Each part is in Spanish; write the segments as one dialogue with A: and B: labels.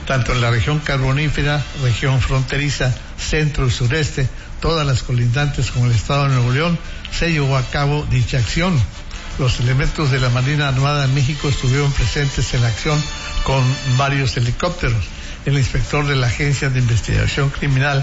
A: Tanto en la región carbonífera, región fronteriza, centro y sureste, todas las colindantes con el Estado de Nuevo León, se llevó a cabo dicha acción. Los elementos de la Marina Armada de México estuvieron presentes en la acción con varios helicópteros. El inspector de la Agencia de Investigación Criminal,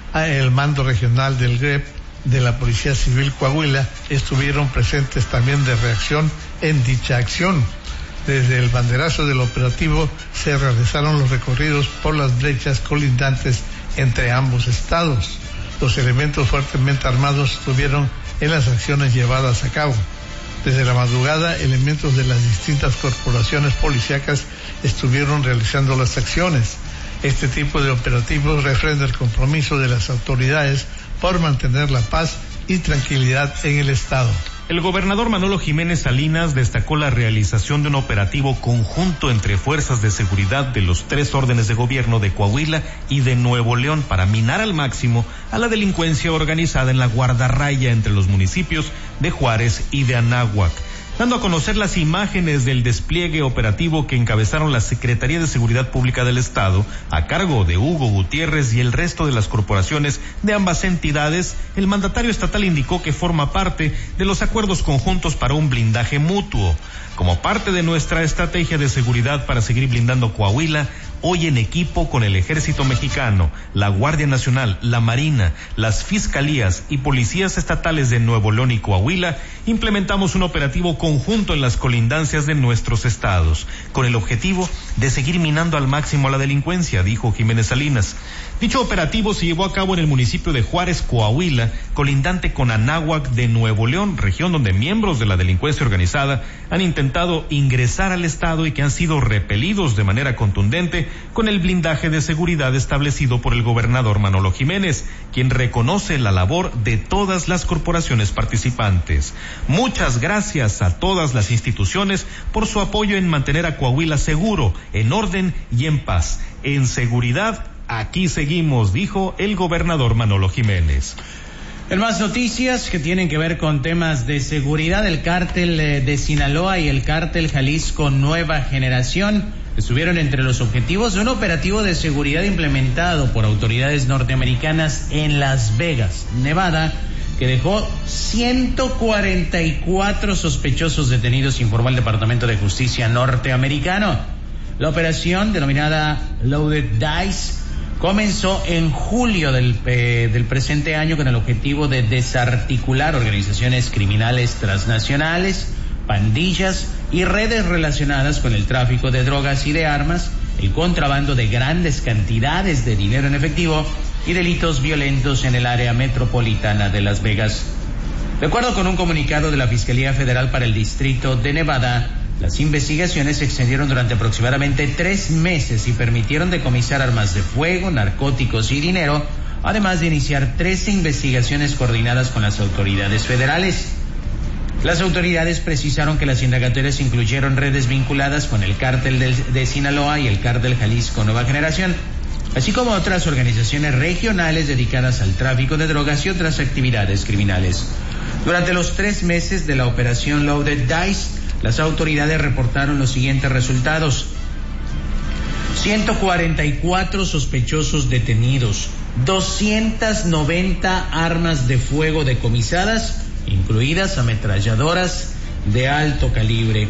A: el mando regional del GREP de la Policía Civil Coahuila, estuvieron presentes también de reacción en dicha acción. Desde el banderazo del operativo se realizaron los recorridos por las brechas colindantes entre ambos estados. Los elementos fuertemente armados estuvieron en las acciones llevadas a cabo. Desde la madrugada, elementos de las distintas corporaciones policíacas estuvieron realizando las acciones. Este tipo de operativos refrenda el compromiso de las autoridades por mantener la paz y tranquilidad en el estado.
B: El gobernador Manolo Jiménez Salinas destacó la realización de un operativo conjunto entre fuerzas de seguridad de los 3 órdenes de gobierno de Coahuila y de Nuevo León para minar al máximo a la delincuencia organizada en la guardarraya entre los municipios de Juárez y de Anáhuac, dando a conocer las imágenes del despliegue operativo que encabezaron la Secretaría de Seguridad Pública del Estado, a cargo de Hugo Gutiérrez y el resto de las corporaciones de ambas entidades. El mandatario estatal indicó que forma parte de los acuerdos conjuntos para un blindaje mutuo. Como parte de nuestra estrategia de seguridad para seguir blindando Coahuila, hoy en equipo con el Ejército Mexicano, la Guardia Nacional, la Marina, las Fiscalías y Policías Estatales de Nuevo León y Coahuila, implementamos un operativo conjunto en las colindancias de nuestros estados, con el objetivo de seguir minando al máximo a la delincuencia, dijo Jiménez Salinas. Dicho operativo se llevó a cabo en el municipio de Juárez, Coahuila, colindante con Anáhuac de Nuevo León, región donde miembros de la delincuencia organizada han intentado ingresar al estado y que han sido repelidos de manera contundente con el blindaje de seguridad establecido por el gobernador Manolo Jiménez, quien reconoce la labor de todas las corporaciones participantes. Muchas gracias a todas las instituciones por su apoyo en mantener a Coahuila seguro, en orden y en paz. En seguridad, aquí seguimos, dijo el gobernador Manolo Jiménez.
C: En más noticias que tienen que ver con temas de seguridad, el cártel de Sinaloa y el cártel Jalisco Nueva Generación estuvieron entre los objetivos de un operativo de seguridad implementado por autoridades norteamericanas en Las Vegas, Nevada, que dejó 144 sospechosos detenidos, informó el Departamento de Justicia norteamericano. La operación, denominada Loaded Dice, comenzó en julio del presente año con el objetivo de desarticular organizaciones criminales transnacionales, pandillas y redes relacionadas con el tráfico de drogas y de armas, el contrabando de grandes cantidades de dinero en efectivo y delitos violentos en el área metropolitana de Las Vegas. De acuerdo con un comunicado de la Fiscalía Federal para el Distrito de Nevada, las investigaciones se extendieron durante aproximadamente 3 meses y permitieron decomisar armas de fuego, narcóticos y dinero, además de iniciar 13 investigaciones coordinadas con las autoridades federales. Las autoridades precisaron que las indagatorias incluyeron redes vinculadas con el cártel de Sinaloa y el cártel Jalisco Nueva Generación, así como otras organizaciones regionales dedicadas al tráfico de drogas y otras actividades criminales. Durante los 3 meses de la operación Loaded Dice, las autoridades reportaron los siguientes resultados: 144 sospechosos detenidos, 290 armas de fuego decomisadas, incluidas ametralladoras de alto calibre,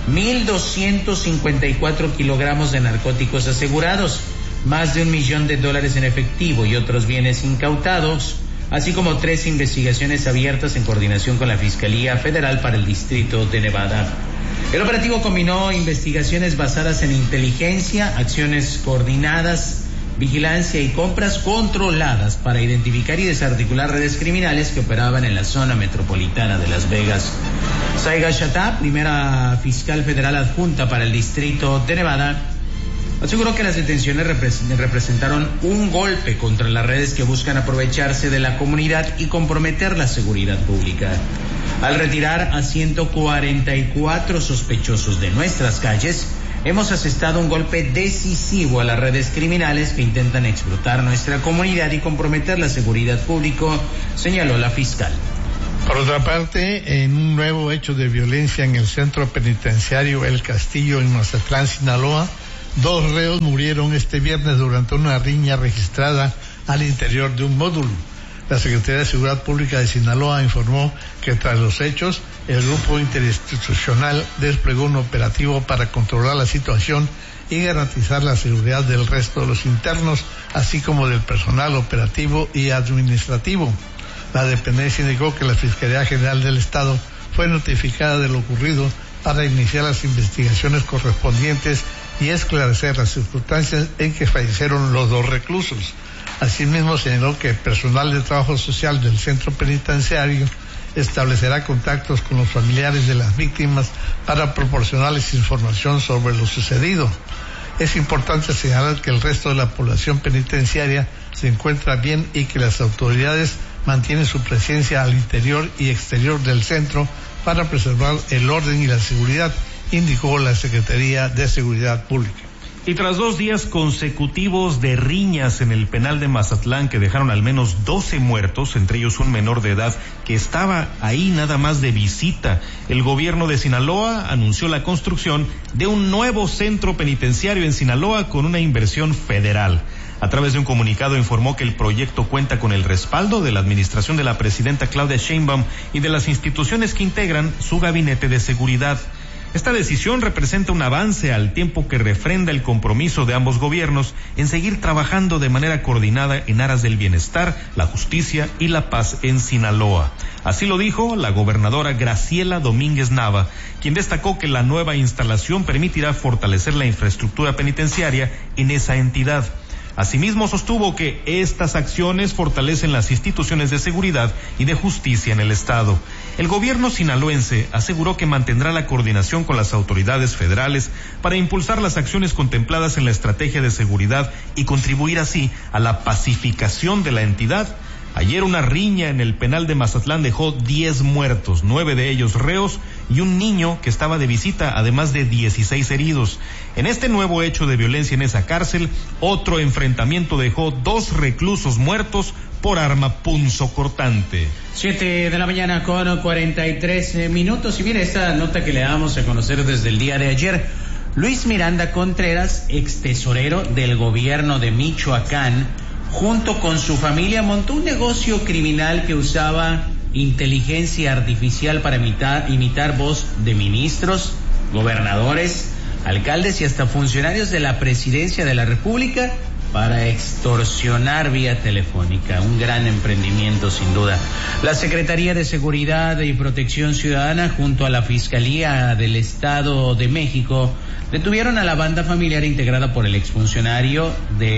C: 1.254 kilogramos de narcóticos asegurados, más de $1 millón en efectivo y otros bienes incautados, así como 3 investigaciones abiertas en coordinación con la Fiscalía Federal para el Distrito de Nevada. El operativo combinó investigaciones basadas en inteligencia, acciones coordinadas, vigilancia y compras controladas para identificar y desarticular redes criminales que operaban en la zona metropolitana de Las Vegas. Saiga Chatá, primera fiscal federal adjunta para el Distrito de Nevada, aseguró que las detenciones representaron un golpe contra las redes que buscan aprovecharse de la comunidad y comprometer la seguridad pública. Al retirar a 144 sospechosos de nuestras calles, hemos asestado un golpe decisivo a las redes criminales que intentan explotar nuestra comunidad y comprometer la seguridad pública, señaló la fiscal.
A: Por otra parte, en un nuevo hecho de violencia en el centro penitenciario El Castillo en Mazatlán, Sinaloa, 2 reos murieron este viernes durante una riña registrada al interior de un módulo. La Secretaría de Seguridad Pública de Sinaloa informó que tras los hechos, el grupo interinstitucional desplegó un operativo para controlar la situación y garantizar la seguridad del resto de los internos, así como del personal operativo y administrativo. La dependencia indicó que la Fiscalía General del Estado fue notificada de lo ocurrido para iniciar las investigaciones correspondientes y esclarecer las circunstancias en que fallecieron los 2 reclusos. Asimismo, señaló que el personal de trabajo social del centro penitenciario establecerá contactos con los familiares de las víctimas para proporcionarles información sobre lo sucedido. Es importante señalar que el resto de la población penitenciaria se encuentra bien y que las autoridades mantienen su presencia al interior y exterior del centro para preservar el orden y la seguridad, indicó la Secretaría de Seguridad Pública.
B: Y tras 2 días consecutivos de riñas en el penal de Mazatlán que dejaron al menos 12 muertos, entre ellos un menor de edad que estaba ahí nada más de visita, el gobierno de Sinaloa anunció la construcción de un nuevo centro penitenciario en Sinaloa con una inversión federal. A través de un comunicado informó que el proyecto cuenta con el respaldo de la administración de la presidenta Claudia Sheinbaum y de las instituciones que integran su gabinete de seguridad. Esta decisión representa un avance al tiempo que refrenda el compromiso de ambos gobiernos en seguir trabajando de manera coordinada en aras del bienestar, la justicia y la paz en Sinaloa. Así lo dijo la gobernadora Graciela Domínguez Nava, quien destacó que la nueva instalación permitirá fortalecer la infraestructura penitenciaria en esa entidad. Asimismo, sostuvo que estas acciones fortalecen las instituciones de seguridad y de justicia en el Estado. El gobierno sinaloense aseguró que mantendrá la coordinación con las autoridades federales para impulsar las acciones contempladas en la estrategia de seguridad y contribuir así a la pacificación de la entidad. Ayer una riña en el penal de Mazatlán dejó 10 muertos, 9 de ellos reos y un niño que estaba de visita, además de 16 heridos. En este nuevo hecho de violencia en esa cárcel, otro enfrentamiento dejó 2 reclusos muertos por arma punzocortante.
C: 7 de la mañana con 43 minutos. Y mire esta nota que le damos a conocer desde el día de ayer. Luis Miranda Contreras, ex tesorero del gobierno de Michoacán, junto con su familia montó un negocio criminal que usaba inteligencia artificial para imitar voz de ministros, gobernadores, alcaldes y hasta funcionarios de la presidencia de la República para extorsionar vía telefónica. Un gran emprendimiento sin duda. La Secretaría de Seguridad y Protección Ciudadana junto a la Fiscalía del Estado de México detuvieron a la banda familiar integrada por el exfuncionario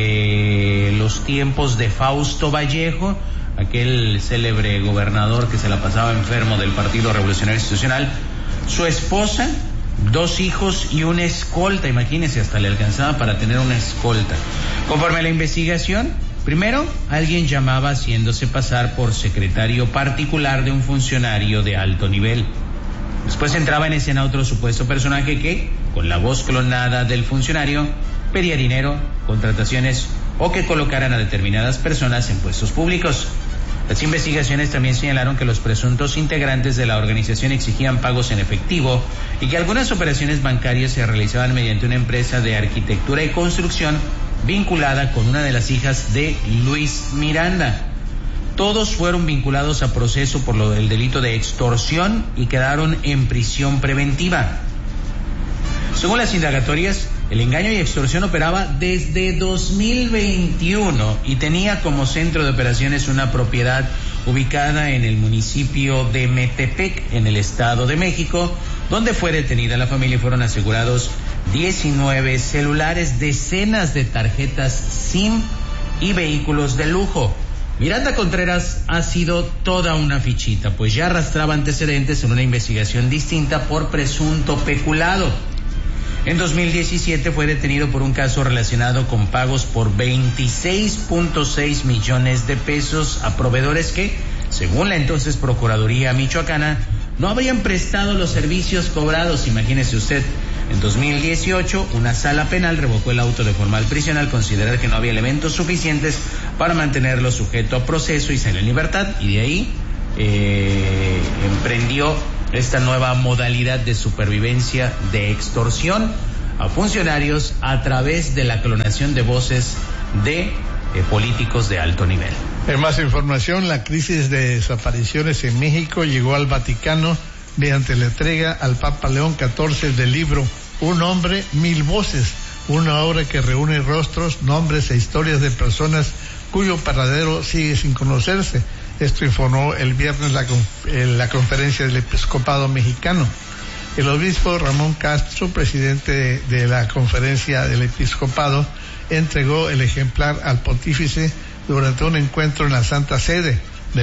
C: de los tiempos de Fausto Vallejo, aquel célebre gobernador que se la pasaba enfermo del Partido Revolucionario Institucional, su esposa, 2 hijos y una escolta. Imagínense, hasta le alcanzaba para tener una escolta. Conforme a la investigación, primero alguien llamaba haciéndose pasar por secretario particular de un funcionario de alto nivel. Después entraba en escena otro supuesto personaje que, con la voz clonada del funcionario, pedía dinero, contrataciones o que colocaran a determinadas personas en puestos públicos. Las investigaciones también señalaron que los presuntos integrantes de la organización exigían pagos en efectivo y que algunas operaciones bancarias se realizaban mediante una empresa de arquitectura y construcción vinculada con una de las hijas de Luis Miranda. Todos fueron vinculados a proceso por lo del delito de extorsión y quedaron en prisión preventiva. Según las indagatorias, el engaño y extorsión operaba desde 2021 y tenía como centro de operaciones una propiedad ubicada en el municipio de Metepec, en el Estado de México, donde fue detenida la familia y fueron asegurados 19 celulares, decenas de tarjetas SIM y vehículos de lujo. Miranda Contreras ha sido toda una fichita, pues ya arrastraba antecedentes en una investigación distinta por presunto peculado. En 2017 fue detenido por un caso relacionado con pagos por 26.6 millones de pesos a proveedores que, según la entonces Procuraduría Michoacana, no habrían prestado los servicios cobrados. Imagínese usted. En 2018, una sala penal revocó el auto de formal prisión al considerar que no había elementos suficientes para mantenerlo sujeto a proceso y en libertad, y de ahí emprendió esta nueva modalidad de supervivencia de extorsión a funcionarios a través de la clonación de voces de políticos de alto nivel.
A: En más información, la crisis de desapariciones en México llegó al Vaticano mediante la entrega al Papa León XIV del libro Un hombre, mil voces, una obra que reúne rostros, nombres e historias de personas cuyo paradero sigue sin conocerse. Esto informó el viernes la conferencia del Episcopado Mexicano. El obispo Ramón Castro, presidente de la conferencia del Episcopado, entregó el ejemplar al pontífice durante un encuentro en la Santa Sede,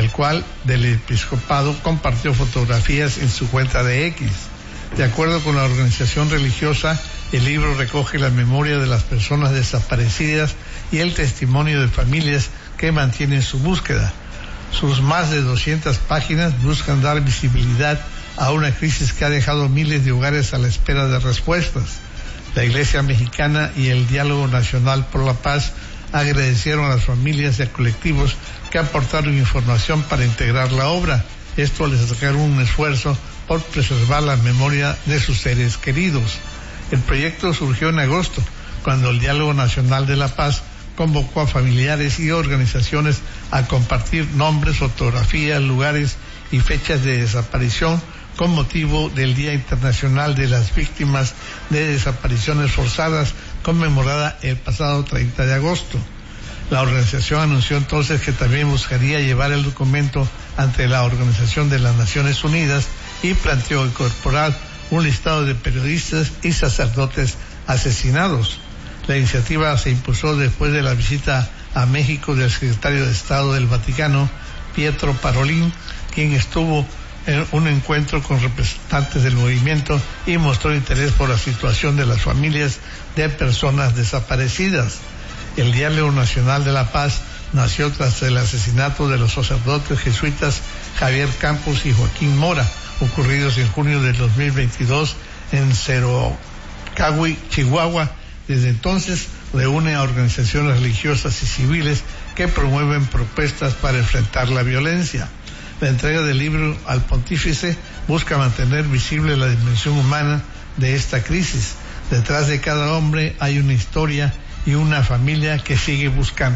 A: del Episcopado compartió fotografías en su cuenta de X. De acuerdo con la organización religiosa, el libro recoge la memoria de las personas desaparecidas y el testimonio de familias que mantienen su búsqueda. Sus más de 200 páginas buscan dar visibilidad a una crisis que ha dejado miles de hogares a la espera de respuestas. La Iglesia Mexicana y el Diálogo Nacional por la Paz agradecieron a las familias y a colectivos que aportaron información para integrar la obra. Esto les sacaron un esfuerzo por preservar la memoria de sus seres queridos. El proyecto surgió en agosto, cuando el Diálogo Nacional de la Paz convocó a familiares y organizaciones a compartir nombres, fotografías, lugares y fechas de desaparición con motivo del Día Internacional de las Víctimas de Desapariciones Forzadas, conmemorada el pasado 30 de agosto. La organización anunció entonces que también buscaría llevar el documento ante la Organización de las Naciones Unidas y planteó incorporar un listado de periodistas y sacerdotes asesinados. La iniciativa se impulsó después de la visita a México del secretario de Estado del Vaticano, Pietro Parolin, quien estuvo en un encuentro con representantes del movimiento y mostró interés por la situación de las familias de personas desaparecidas. El Diálogo Nacional de la Paz nació tras el asesinato de los sacerdotes jesuitas Javier Campos y Joaquín Mora, ocurridos en junio del 2022 en Cerocahui, Chihuahua. Desde entonces reúne a organizaciones religiosas y civiles que promueven propuestas para enfrentar la violencia. La entrega del libro al pontífice busca mantener visible la dimensión humana de esta crisis. Detrás de cada hombre hay una historia y una familia que sigue buscando.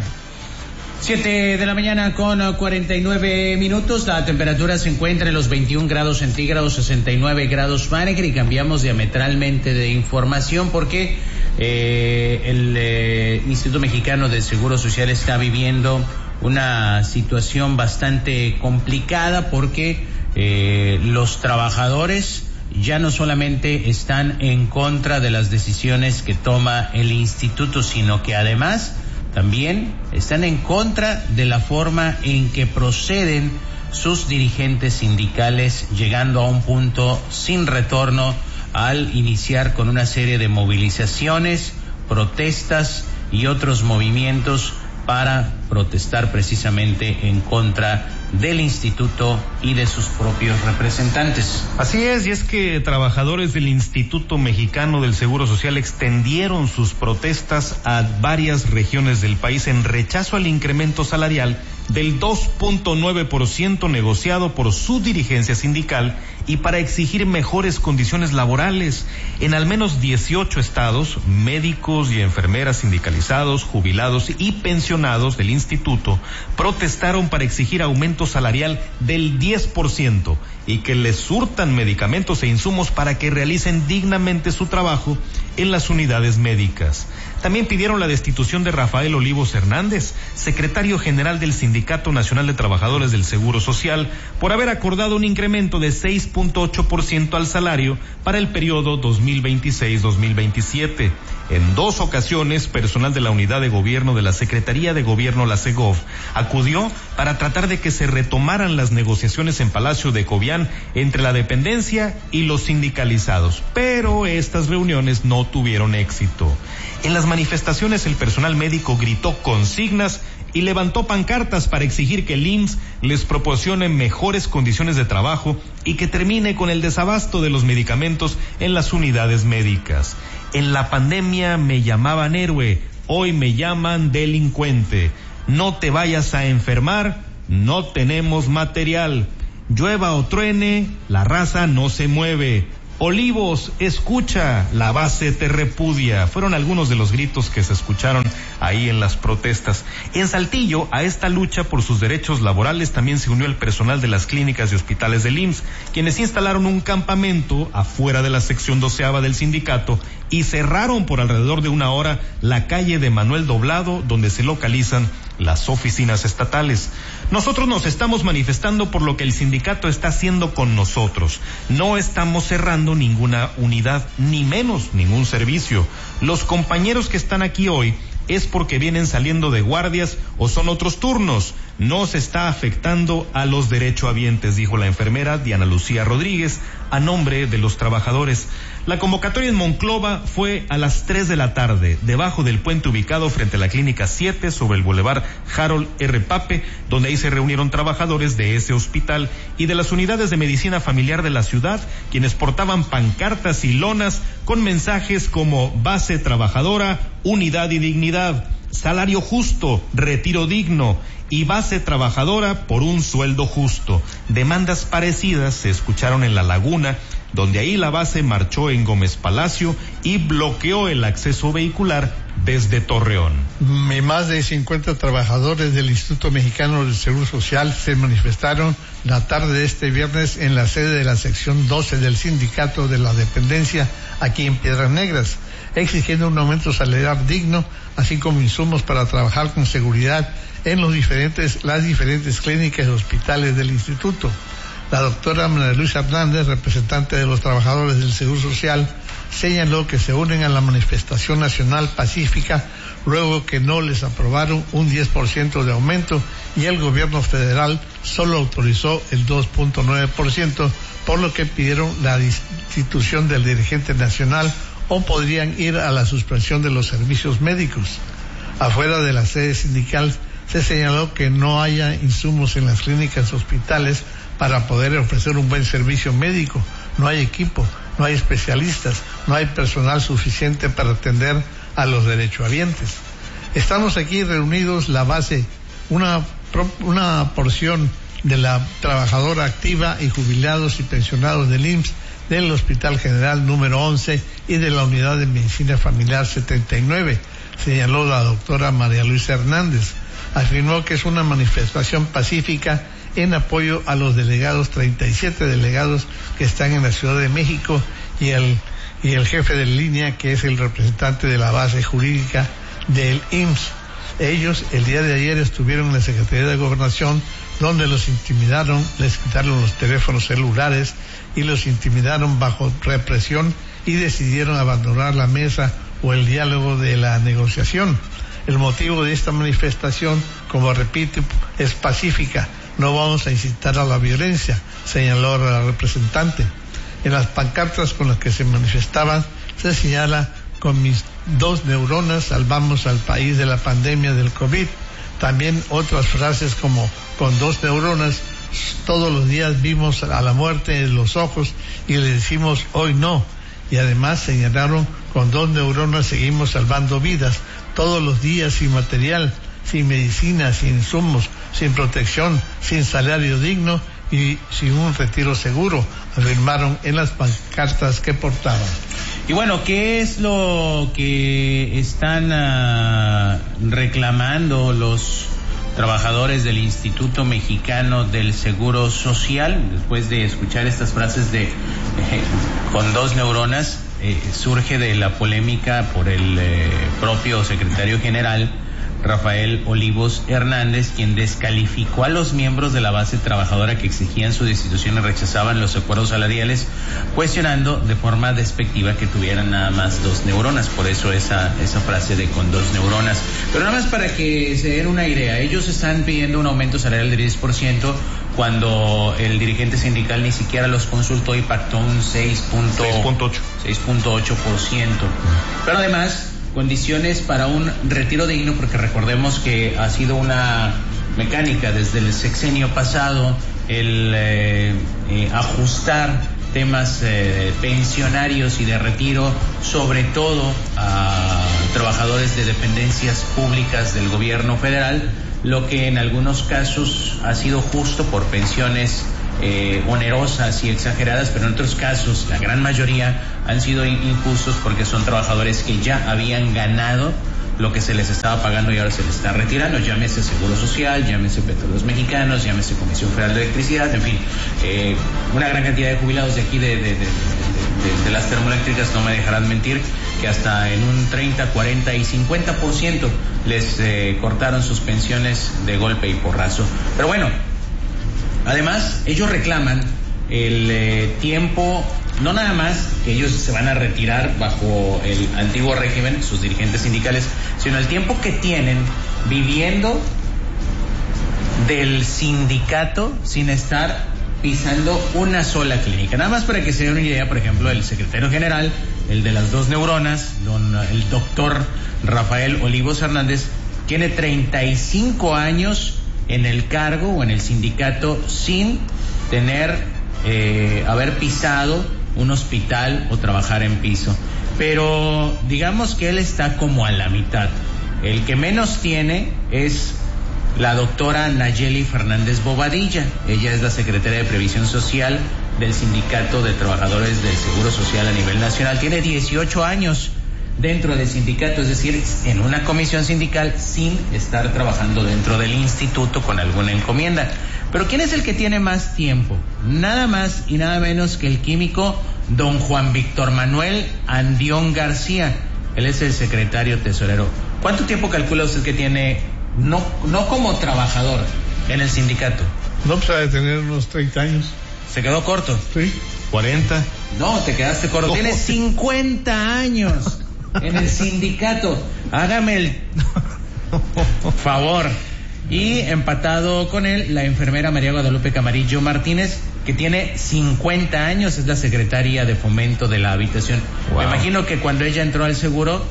C: 7 de la mañana con 49 minutos, la temperatura se encuentra en los 21 grados centígrados, 69 grados Fahrenheit, y cambiamos diametralmente de información porque el Instituto Mexicano del Seguro Social está viviendo una situación bastante complicada porque los trabajadores ya no solamente están en contra de las decisiones que toma el instituto, sino que además también están en contra de la forma en que proceden sus dirigentes sindicales, llegando a un punto sin retorno al iniciar con una serie de movilizaciones, protestas y otros movimientos para protestar precisamente en contra del instituto y de sus propios representantes.
B: Así es, y es que trabajadores del Instituto Mexicano del Seguro Social extendieron sus protestas a varias regiones del país en rechazo al incremento salarial del 2.9% negociado por su dirigencia sindical y para exigir mejores condiciones laborales. En al menos 18 estados, médicos y enfermeras sindicalizados, jubilados y pensionados del instituto protestaron para exigir aumento salarial del 10% y que les surtan medicamentos e insumos para que realicen dignamente su trabajo en las unidades médicas. También pidieron la destitución de Rafael Olivos Hernández, secretario general del Sindicato Nacional de Trabajadores del Seguro Social, por haber acordado un incremento de 6.8% al salario para el periodo 2026-2027. En 2 ocasiones, personal de la unidad de gobierno de la Secretaría de Gobierno, la SEGOV, acudió para tratar de que se retomaran las negociaciones en Palacio de Cobián entre la dependencia y los sindicalizados, pero estas reuniones no tuvieron éxito. En las manifestaciones, el personal médico gritó consignas y levantó pancartas para exigir que el IMSS les proporcione mejores condiciones de trabajo y que termine con el desabasto de los medicamentos en las unidades médicas. En la pandemia me llamaban héroe, hoy me llaman delincuente. No te vayas a enfermar, no tenemos material. Llueva o truene, la raza no se mueve. Olivos, escucha, la base te repudia. Fueron algunos de los gritos que se escucharon ahí en las protestas. En Saltillo, a esta lucha por sus derechos laborales también se unió el personal de las clínicas y hospitales del IMSS, quienes instalaron un campamento afuera de la sección 12ª del sindicato y cerraron por alrededor de una hora la calle de Manuel Doblado, donde se localizan las oficinas estatales. Nosotros nos estamos manifestando por lo que el sindicato está haciendo con nosotros. No estamos cerrando ninguna unidad, ni menos ningún servicio. Los compañeros que están aquí hoy es porque vienen saliendo de guardias o son otros turnos. No se está afectando a los derechohabientes, dijo la enfermera Diana Lucía Rodríguez a nombre de los trabajadores. La convocatoria en Monclova fue a las 3 de la tarde, debajo del puente ubicado frente a la Clínica 7 sobre el Boulevard Harold R. Pape, donde ahí se reunieron trabajadores de ese hospital y de las unidades de medicina familiar de la ciudad, quienes portaban pancartas y lonas con mensajes como base trabajadora, unidad y dignidad, salario justo, retiro digno y base trabajadora por un sueldo justo. Demandas parecidas se escucharon en La Laguna, donde ahí la base marchó en Gómez Palacio y bloqueó el acceso vehicular desde Torreón.
A: Y más de 50 trabajadores del Instituto Mexicano del Seguro Social se manifestaron la tarde de este viernes en la sede de la sección 12 del Sindicato de la Dependencia aquí en Piedras Negras, exigiendo un aumento salarial digno, así como insumos para trabajar con seguridad en las diferentes clínicas y hospitales del instituto. La doctora María Luisa Hernández, representante de los trabajadores del Seguro Social, señaló que se unen a la manifestación nacional pacífica luego que no les aprobaron un 10% de aumento y el gobierno federal solo autorizó el 2.9%, por lo que pidieron la destitución del dirigente nacional o podrían ir a la suspensión de los servicios médicos. Afuera de la sede sindical se señaló que no haya insumos en las clínicas y hospitales para poder ofrecer un buen servicio médico. No hay equipo, no hay especialistas, no hay personal suficiente para atender a los derechohabientes. Estamos aquí reunidos, la base, una porción de la trabajadora activa y jubilados y pensionados del IMSS, del Hospital General número 11 y de la Unidad de Medicina Familiar 79, señaló la doctora María Luisa Hernández. Afirmó que es una manifestación pacífica en apoyo a los delegados, 37 delegados que están en la Ciudad de México y el jefe de línea, que es el representante de la base jurídica del IMSS. Ellos el día de ayer estuvieron en la Secretaría de Gobernación, donde los intimidaron, les quitaron los teléfonos celulares y los intimidaron bajo represión y decidieron abandonar la mesa o el diálogo de la negociación. El motivo de esta manifestación, como repito, es pacífica. No vamos a incitar a la violencia, señaló la representante. En las pancartas con las que se manifestaban se señala: con mis 2 neuronas salvamos al país de la pandemia del COVID. También otras frases como: con 2 neuronas todos los días vimos a la muerte en los ojos y le decimos hoy no. Y además señalaron: con 2 neuronas seguimos salvando vidas todos los días, sin material, sin medicina, sin insumos, sin protección, sin salario digno y sin un retiro seguro, afirmaron en las pancartas que portaban.
C: Y bueno, ¿qué es lo que están reclamando los trabajadores del Instituto Mexicano del Seguro Social? Después de escuchar estas frases de con 2 neuronas, surge de la polémica por el propio secretario general Rafael Olivos Hernández, quien descalificó a los miembros de la base trabajadora que exigían su destitución y rechazaban los acuerdos salariales, cuestionando de forma despectiva que tuvieran nada más 2 neuronas. Por eso esa frase de con 2 neuronas. Pero nada más para que se den una idea, ellos están pidiendo un aumento salarial del 10% cuando el dirigente sindical ni siquiera los consultó y pactó un 6.8%. Pero además, condiciones para un retiro digno, porque recordemos que ha sido una mecánica desde el sexenio pasado el ajustar temas pensionarios y de retiro, sobre todo a trabajadores de dependencias públicas del gobierno federal, lo que en algunos casos ha sido justo por pensiones onerosas y exageradas, pero en otros casos, la gran mayoría han sido injustos porque son trabajadores que ya habían ganado lo que se les estaba pagando y ahora se les está retirando, llámese Seguro Social, llámese Petróleos Mexicanos, llámese Comisión Federal de Electricidad, en fin, una gran cantidad de jubilados de aquí de las termoeléctricas no me dejarán mentir que hasta en un 30, 40 y 50% les cortaron sus pensiones de golpe y porrazo. Pero bueno, además ellos reclaman el tiempo, no nada más que ellos se van a retirar bajo el antiguo régimen, sus dirigentes sindicales, sino el tiempo que tienen viviendo del sindicato sin estar pisando una sola clínica. Nada más para que se den una idea, por ejemplo, el secretario general, el de las 2 neuronas, el doctor Rafael Olivos Hernández, tiene 35 años en el cargo o en el sindicato sin haber pisado un hospital o trabajar en piso. Pero digamos que él está como a la mitad. El que menos tiene es la doctora Nayeli Fernández Bobadilla. Ella es la secretaria de Previsión Social del Sindicato de Trabajadores del Seguro Social a nivel nacional. Tiene 18 años dentro del sindicato, es decir, en una comisión sindical sin estar trabajando dentro del instituto con alguna encomienda. Pero ¿quién es el que tiene más tiempo? Nada más y nada menos que el químico don Juan Víctor Manuel Andión García. Él es el secretario tesorero. ¿Cuánto tiempo calcula usted que tiene, no como trabajador, en el sindicato?
A: No, pues ha de tener unos 30 años.
C: ¿Se quedó corto?
A: Sí.
B: 40.
C: No, te quedaste corto.
A: No.
C: Tienes 50 años en el sindicato. Hágame el favor. Y empatado con él, la enfermera María Guadalupe Camarillo Martínez, que tiene 50 años, es la secretaria de Fomento de la Habitación.
B: Wow.
C: Me imagino que cuando ella entró al seguro,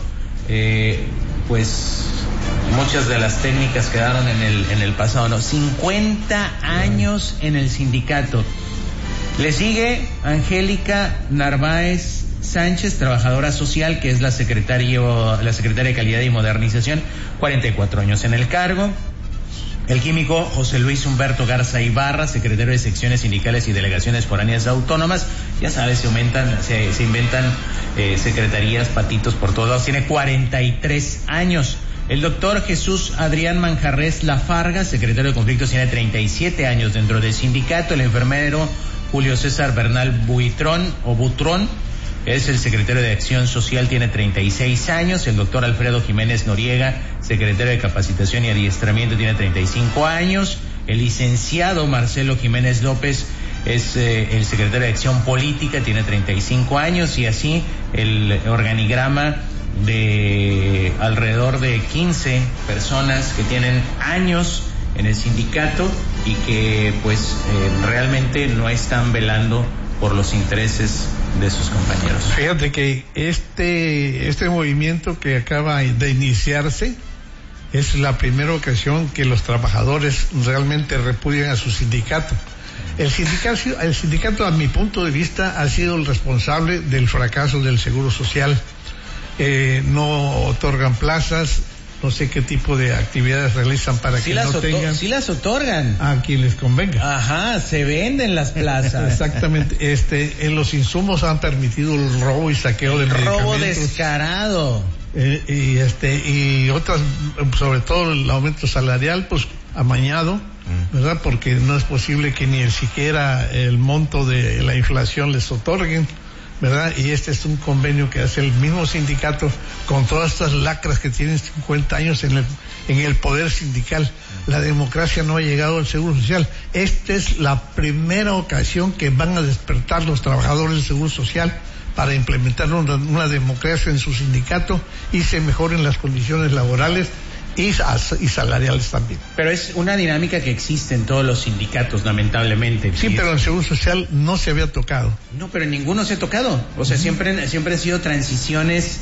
C: pues muchas de las técnicas quedaron en el pasado, ¿no? 50 años en el sindicato. Le sigue Angélica Narváez Sánchez, trabajadora social, que es la secretaria de Calidad y Modernización, 44 años en el cargo. El químico José Luis Humberto Garza Ibarra, secretario de Secciones Sindicales y Delegaciones Foráneas Autónomas. Ya sabes, se inventan secretarías, patitos por todos lados. Tiene 43 años. El doctor Jesús Adrián Manjarres Lafarga, secretario de Conflictos, tiene 37 años dentro del sindicato. El enfermero Julio César Bernal Butrón es el secretario de Acción Social, tiene 36 años. El doctor Alfredo Jiménez Noriega, secretario de Capacitación y Adiestramiento, tiene 35 años. El licenciado Marcelo Jiménez López es el secretario de Acción Política, tiene 35 años. Y así el organigrama de alrededor de 15 personas que tienen años en el sindicato y que pues realmente no están velando por los intereses de sus compañeros.
A: Fíjate que este movimiento que acaba de iniciarse es la primera ocasión que los trabajadores realmente repudian a su sindicato. El sindicato, a mi punto de vista, ha sido el responsable del fracaso del Seguro Social. No otorgan plazas, no sé qué tipo de actividades realizan para que no tengan.
C: Sí las otorgan.
A: A quien les convenga.
C: Ajá, se venden las plazas.
A: Exactamente. En los insumos han permitido el robo y saqueo de medicamentos.
C: Robo descarado.
A: Y otras, sobre todo el aumento salarial, pues amañado, ¿verdad? Porque no es posible que ni siquiera el monto de la inflación les otorguen, ¿verdad? Y este es un convenio que hace el mismo sindicato con todas estas lacras que tienen 50 años en el poder sindical. La democracia no ha llegado al Seguro Social. Esta es la primera ocasión que van a despertar los trabajadores del Seguro Social para implementar una democracia en su sindicato y se mejoren las condiciones laborales y salariales también.
C: Pero es una dinámica que existe en todos los sindicatos, lamentablemente.
A: Sí, pero en el Seguro Social no se había tocado.
C: No, pero ninguno se ha tocado. O sea, siempre han sido transiciones,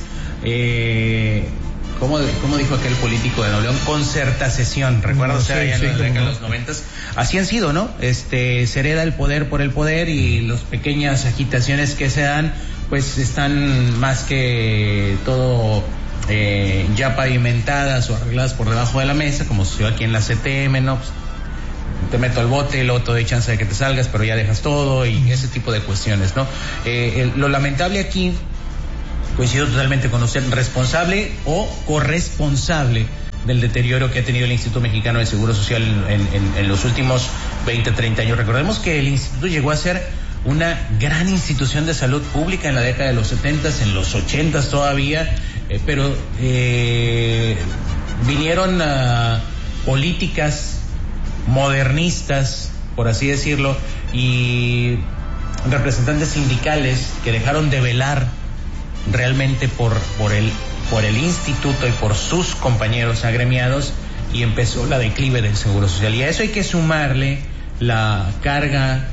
C: ¿cómo dijo aquel político de Nuevo León? Concertación, ¿recuerdas?
A: No, sí,
C: en los 90s. Así han sido, ¿no? Se hereda el poder por el poder y las pequeñas agitaciones que se dan, pues están más que todo ya pavimentadas o arregladas por debajo de la mesa, como sucedió aquí en la CTM, ¿no? te meto al bote, luego te doy chance de que te salgas, pero ya dejas todo y ese tipo de cuestiones, ¿no? Lo lamentable aquí, coincido totalmente con usted, responsable o corresponsable del deterioro que ha tenido el Instituto Mexicano de Seguro Social en los últimos 20, 30 años. Recordemos que el instituto llegó a ser una gran institución de salud pública en la década de los 70s, en los 80s todavía, pero vinieron políticas modernistas, por así decirlo, y representantes sindicales que dejaron de velar realmente por el instituto y por sus compañeros agremiados, y empezó la declive del Seguro Social. Y a eso hay que sumarle la carga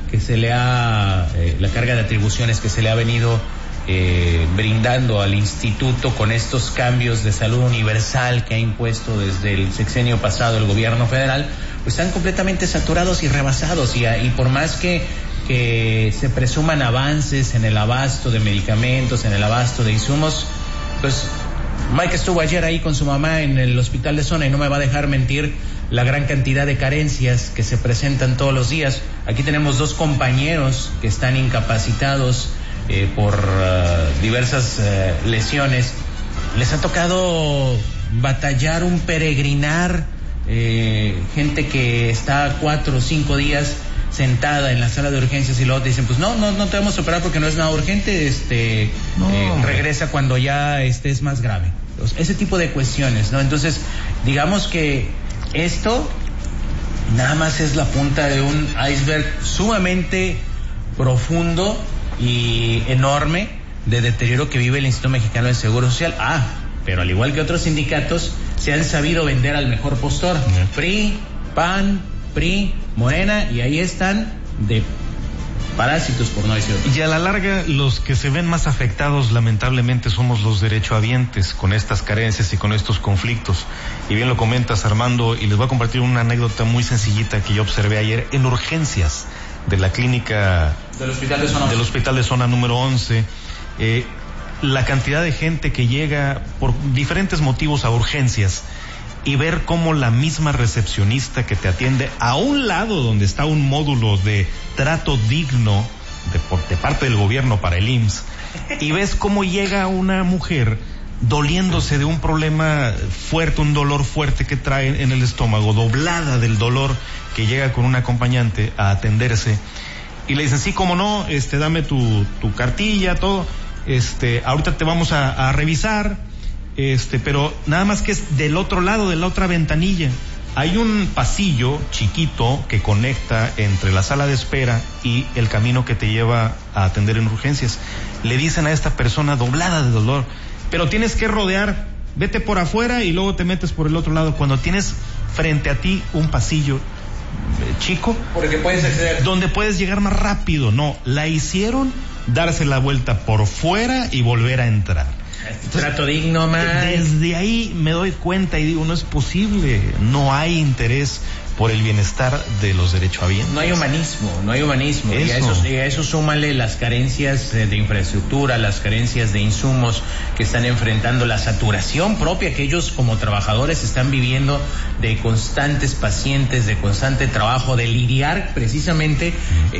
C: de atribuciones que se le ha venido brindando al instituto con estos cambios de salud universal que ha impuesto desde el sexenio pasado el gobierno federal. Pues están completamente saturados y rebasados, y por más que se presuman avances en el abasto de medicamentos, en el abasto de insumos, pues Mike estuvo ayer ahí con su mamá en el hospital de zona y no me va a dejar mentir la gran cantidad de carencias que se presentan todos los días. Aquí tenemos 2 compañeros que están incapacitados por diversas lesiones. Les ha tocado batallar, un peregrinar, gente que está 4 o 5 días sentada en la sala de urgencias y luego te dicen, pues no te vamos a operar porque no es nada urgente, regresa cuando ya es más grave. Entonces, ese tipo de cuestiones, ¿no? Entonces, digamos que esto nada más es la punta de un iceberg sumamente profundo y enorme de deterioro que vive el Instituto Mexicano del Seguro Social. Pero al igual que otros sindicatos, se han sabido vender al mejor postor. PRI, PAN, PRI, Morena, y ahí están de parásitos, por no decir otro.
B: Y a la larga, los que se ven más afectados, lamentablemente, somos los derechohabientes con estas carencias y con estos conflictos. Y bien lo comentas, Armando, y les voy a compartir una anécdota muy sencillita que yo observé ayer en urgencias de la clínica
C: del hospital de zona
B: número 11. La cantidad de gente que llega por diferentes motivos a urgencias, y ver cómo la misma recepcionista que te atiende a un lado donde está un módulo de trato digno de parte del gobierno para el IMSS, y ves cómo llega una mujer doliéndose de un problema fuerte, un dolor fuerte que trae en el estómago, doblada del dolor, que llega con un acompañante a atenderse, y le dicen, sí, cómo no, dame tu cartilla, todo, ahorita te vamos a revisar, pero nada más que es del otro lado, de la otra ventanilla. Hay un pasillo chiquito que conecta entre la sala de espera y el camino que te lleva a atender en urgencias. Le dicen a esta persona doblada de dolor, pero tienes que rodear, vete por afuera y luego te metes por el otro lado, cuando tienes frente a ti un pasillo chico,
C: porque puedes acceder,
B: donde puedes llegar más rápido. No, la hicieron darse la vuelta por fuera y volver a entrar.
C: Entonces, trato digno, man.
B: Desde ahí me doy cuenta y digo, no es posible, no hay interés por el bienestar de los derechohabientes.
C: No hay humanismo. Y a eso súmale las carencias de infraestructura, las carencias de insumos que están enfrentando, la saturación propia que ellos como trabajadores están viviendo, de constantes pacientes, de constante trabajo, de lidiar precisamente,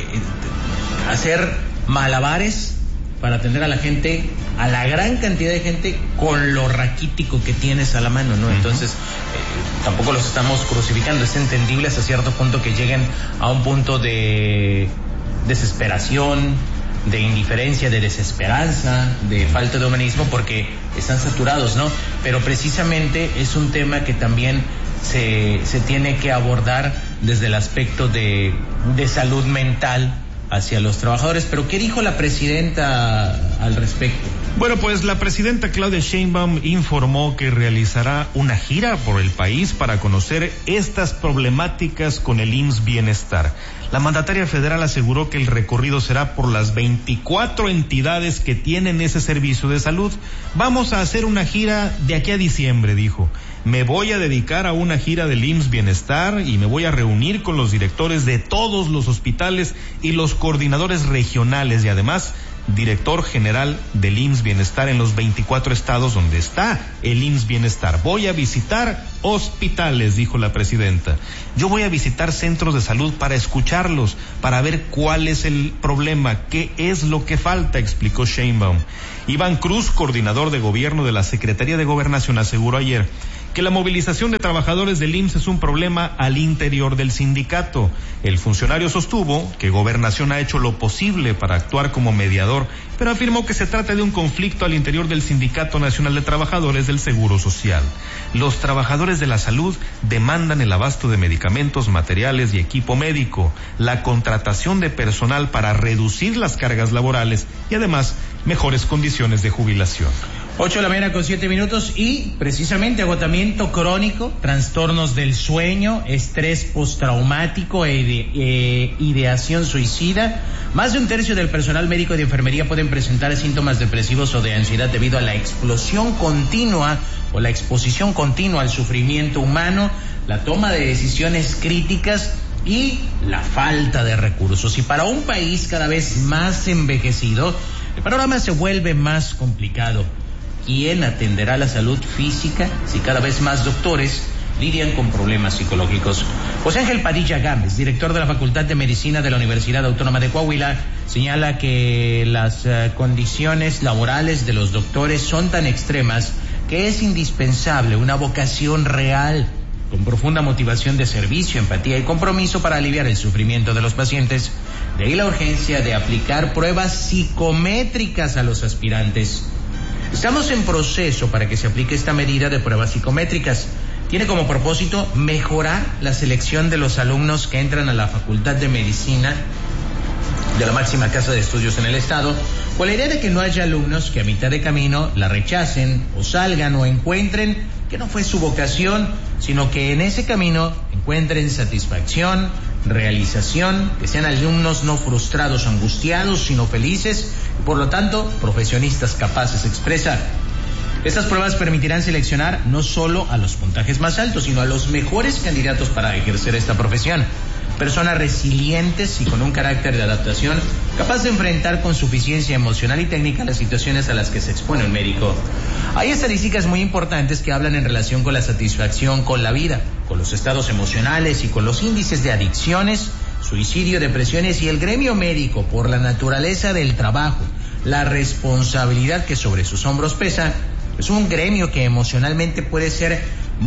C: hacer malabares para atender a la gente, a la gran cantidad de gente, con lo raquítico que tienes a la mano, ¿no? Entonces, tampoco los estamos crucificando. Es entendible hasta cierto punto que lleguen a un punto de desesperación, de indiferencia, de desesperanza, de falta de humanismo, porque están saturados, ¿no? Pero precisamente es un tema que también se tiene que abordar desde el aspecto de salud mental hacia los trabajadores. Pero ¿qué dijo la presidenta al respecto?
B: Bueno, pues la presidenta Claudia Sheinbaum informó que realizará una gira por el país para conocer estas problemáticas con el IMSS Bienestar. La mandataria federal aseguró que el recorrido será por las 24 entidades que tienen ese servicio de salud. Vamos a hacer una gira de aquí a diciembre, dijo. Me voy a dedicar a una gira del IMSS Bienestar y me voy a reunir con los directores de todos los hospitales y los coordinadores regionales, y además director general del IMSS Bienestar en los 24 estados donde está el IMSS Bienestar. Voy a visitar hospitales, dijo la presidenta. Yo voy a visitar centros de salud para escucharlos, para ver cuál es el problema, qué es lo que falta, explicó Sheinbaum. Iván Cruz, coordinador de gobierno de la Secretaría de Gobernación, aseguró ayer que la movilización de trabajadores del IMSS es un problema al interior del sindicato. El funcionario sostuvo que Gobernación ha hecho lo posible para actuar como mediador, pero afirmó que se trata de un conflicto al interior del Sindicato Nacional de Trabajadores del Seguro Social. Los trabajadores de la salud demandan el abasto de medicamentos, materiales y equipo médico, la contratación de personal para reducir las cargas laborales y además mejores condiciones de jubilación.
C: 8:07 y precisamente agotamiento crónico, trastornos del sueño, estrés postraumático e ideación suicida. Más de un tercio del personal médico y de enfermería pueden presentar síntomas depresivos o de ansiedad debido a la exposición continua al sufrimiento humano, la toma de decisiones críticas y la falta de recursos. Y para un país cada vez más envejecido, el panorama se vuelve más complicado. ¿Quién atenderá la salud física si cada vez más doctores lidian con problemas psicológicos? José Ángel Padilla Gámez, director de la Facultad de Medicina de la Universidad Autónoma de Coahuila, señala que las condiciones laborales de los doctores son tan extremas que es indispensable una vocación real, con profunda motivación de servicio, empatía y compromiso para aliviar el sufrimiento de los pacientes. De ahí la urgencia de aplicar pruebas psicométricas a los aspirantes. Estamos en proceso para que se aplique esta medida de pruebas psicométricas. Tiene como propósito mejorar la selección de los alumnos que entran a la Facultad de Medicina de la máxima casa de estudios en el estado, con la idea de que no haya alumnos que a mitad de camino la rechacen o salgan o encuentren que no fue su vocación, sino que en ese camino encuentren satisfacción, realización, que sean alumnos no frustrados o angustiados, sino felices y por lo tanto profesionistas capaces, expresa. Estas pruebas permitirán seleccionar no solo a los puntajes más altos, sino a los mejores candidatos para ejercer esta profesión. Personas resilientes y con un carácter de adaptación, capaz de enfrentar con suficiencia emocional y técnica las situaciones a las que se expone un médico. Hay estadísticas muy importantes que hablan en relación con la satisfacción con la vida, con los estados emocionales y con los índices de adicciones, suicidio, depresiones, y el gremio médico, por la naturaleza del trabajo, la responsabilidad que sobre sus hombros pesa, es un gremio que emocionalmente puede ser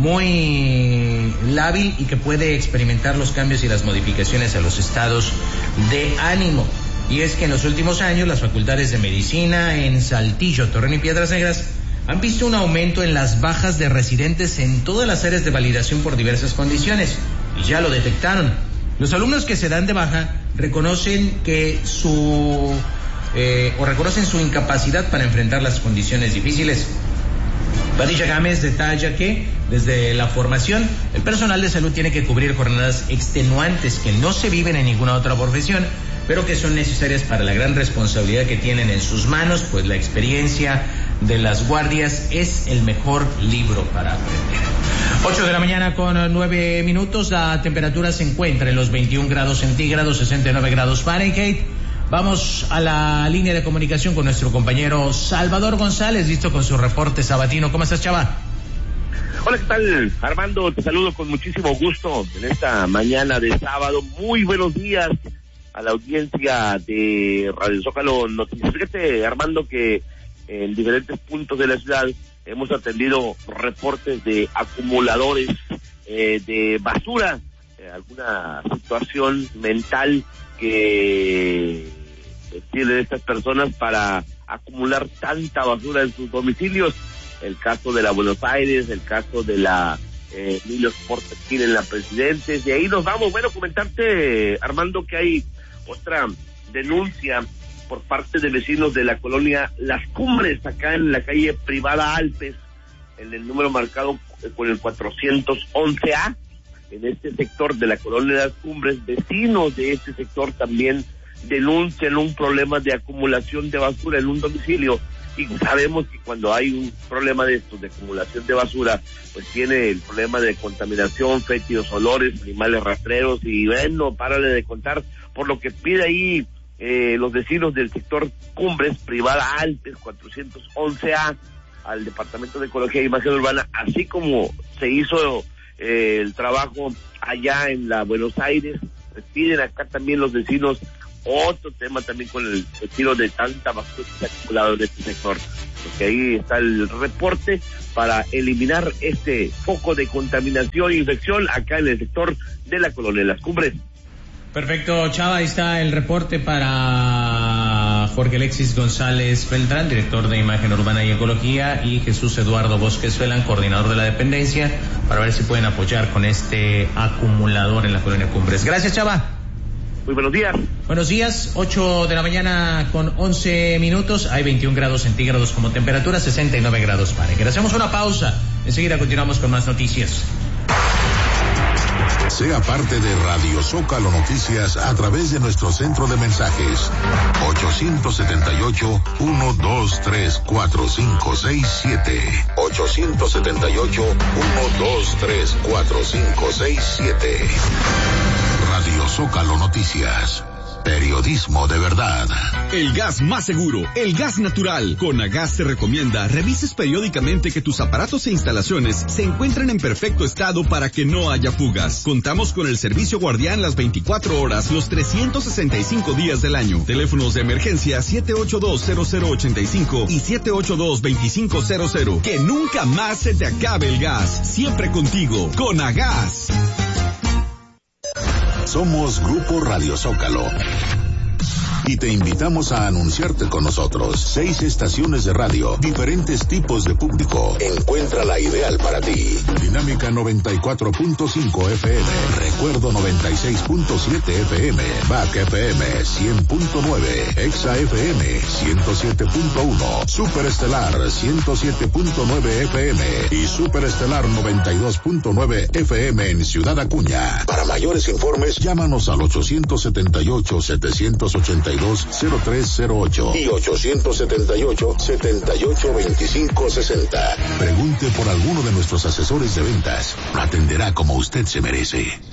C: muy lábil y que puede experimentar los cambios y las modificaciones a los estados de ánimo. Y es que en los últimos años las facultades de medicina en Saltillo, Torreón y Piedras Negras han visto un aumento en las bajas de residentes en todas las áreas de validación por diversas condiciones, y ya lo detectaron. Los alumnos que se dan de baja reconocen su incapacidad para enfrentar las condiciones difíciles. Padilla Gámez detalla que desde la formación el personal de salud tiene que cubrir jornadas extenuantes que no se viven en ninguna otra profesión, pero que son necesarias para la gran responsabilidad que tienen en sus manos, pues la experiencia de las guardias es el mejor libro para aprender. 8:09 a.m, la temperatura se encuentra en los 21 grados centígrados, 69 grados Fahrenheit. Vamos a la línea de comunicación con nuestro compañero Salvador González, listo con su reporte sabatino. ¿Cómo estás, chava?
D: Hola, ¿qué tal, Armando? Te saludo con muchísimo gusto en esta mañana de sábado. Muy buenos días a la audiencia de Radio Zócalo Noticias. Fíjate, Armando, que en diferentes puntos de la ciudad hemos atendido reportes de acumuladores de basura, alguna situación mental que tienen estas personas para acumular tanta basura en sus domicilios. El caso de la Buenos Aires, el caso de la Emilio Sport Textil en la Presidentes. De ahí nos vamos. Bueno, comentarte, Armando, que hay otra denuncia por parte de vecinos de la colonia Las Cumbres, acá en la calle Privada Alpes, en el número marcado con el 411A. En este sector de la colonia Las Cumbres, vecinos de este sector también denuncian un problema de acumulación de basura en un domicilio, y sabemos que cuando hay un problema de estos, de acumulación de basura, pues tiene el problema de contaminación, fétidos olores, animales rastreros, y bueno, párale de contar, por lo que pide ahí los vecinos del sector Cumbres, Privada Alpes 411A, al Departamento de Ecología e Imagen Urbana, así como se hizo el trabajo allá en la Buenos Aires, piden acá también los vecinos otro tema también con el retiro de tanta basura que se ha acumulado en este sector, porque ahí está el reporte para eliminar este foco de contaminación e infección acá en el sector de la colonia Las Cumbres.
C: Perfecto, Chava, ahí está el reporte para Jorge Alexis González Beltrán, director de Imagen Urbana y Ecología, y Jesús Eduardo Bosques Felán, coordinador de la dependencia, para ver si pueden apoyar con este acumulador en la colonia Cumbres. Gracias, Chava.
D: Muy buenos días.
C: Buenos días, 8 de la mañana con 11 minutos, hay 21 grados centígrados como temperatura, 69 grados Fahrenheit. Hacemos una pausa, enseguida continuamos con más noticias.
E: Sea parte de Radio Zócalo Noticias a través de nuestro centro de mensajes 878-123-4567 878-123-4567. Radio Zócalo Noticias. Periodismo de verdad.
F: El gas más seguro, el gas natural. Conagas te recomienda revises periódicamente que tus aparatos e instalaciones se encuentren en perfecto estado para que no haya fugas. Contamos con el servicio guardián las 24 horas, los 365 días del año. Teléfonos de emergencia 782-0085 y 782-2500. Que nunca más se te acabe el gas. Siempre contigo. Conagas.
E: Somos Grupo Radio Zócalo y te invitamos a anunciarte con nosotros. 6 estaciones de radio, diferentes tipos de público. Encuentra la ideal para ti. Dinámica 94.5 FM, Recuerdo 96.7 FM, Back FM 100.9, Exa FM 107.1, Superestelar 107.9 FM y Superestelar 92.9 FM en Ciudad Acuña. Para mayores informes, llámanos al 878-782-0308 y 878-782560. Pregunte por alguno de nuestros asesores de ventas. Lo atenderá como usted se merece.